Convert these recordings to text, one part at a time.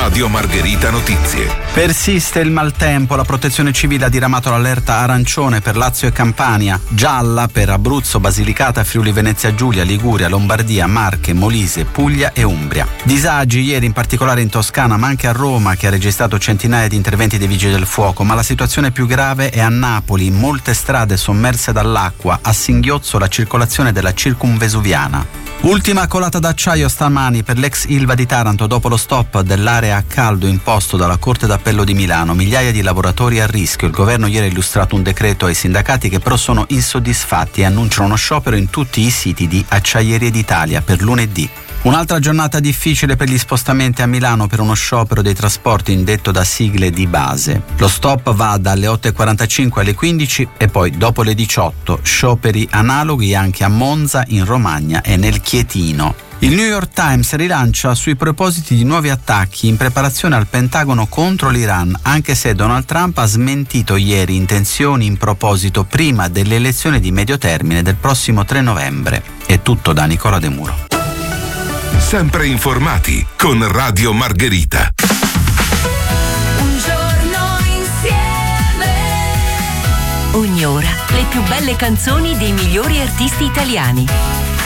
Radio Margherita Notizie. Persiste il maltempo, la protezione civile ha diramato l'allerta arancione per Lazio e Campania, gialla per Abruzzo, Basilicata, Friuli Venezia Giulia, Liguria, Lombardia, Marche, Molise, Puglia e Umbria. Disagi ieri in particolare in Toscana ma anche a Roma, che ha registrato centinaia di interventi dei vigili del fuoco, ma la situazione più grave è a Napoli, molte strade sommerse dall'acqua, a singhiozzo la circolazione della circumvesuviana. Ultima colata d'acciaio stamani per l'ex Ilva di Taranto dopo lo stop dell'area a caldo imposto dalla Corte d'Appello di Milano. Migliaia di lavoratori a rischio. Il governo ieri ha illustrato un decreto ai sindacati che però sono insoddisfatti e annunciano uno sciopero in tutti i siti di Acciaierie d'Italia per lunedì. Un'altra giornata difficile per gli spostamenti a Milano per uno sciopero dei trasporti indetto da sigle di base. Lo stop va dalle 8.45 alle 15 e poi dopo le 18 scioperi analoghi anche a Monza, in Romagna e nel Chietino. Il New York Times rilancia sui propositi di nuovi attacchi in preparazione al Pentagono contro l'Iran, anche se Donald Trump ha smentito ieri intenzioni in proposito prima delle elezioni di medio termine del prossimo 3 novembre. È tutto da Nicola De Muro. Sempre informati con Radio Margherita. Un giorno insieme. Ogni ora le più belle canzoni dei migliori artisti italiani.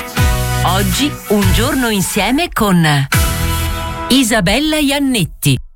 Oggi un giorno insieme con Isabella Iannetti.